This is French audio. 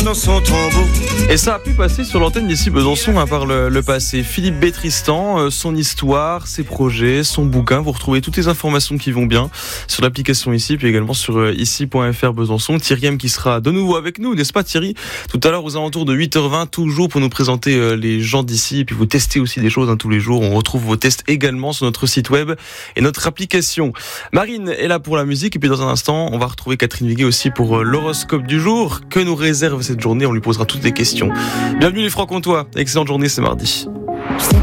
dans son tombeau. Et ça a pu passer sur l'antenne d'ici Besançon par le passé. Philippe Bétristan, son histoire, ses projets, son bouquin. Vous retrouvez toutes les informations qui vont bien sur l'application ici, puis également sur ici.fr Besançon. Thierry M qui sera de nouveau avec nous, n'est-ce pas Thierry? Tout à l'heure aux alentours de 8h20, toujours pour nous présenter les gens d'ici, et puis vous testez aussi des choses tous les jours. On retrouve vos tests également sur notre site web et notre application. Marine est là pour la musique, et puis dans un instant, on va retrouver Catherine Viguet aussi pour l'horoscope du jour. Que nous réserve cette journée? On lui posera toutes les questions. Bienvenue les Francs-Comtois, excellente journée, c'est mardi.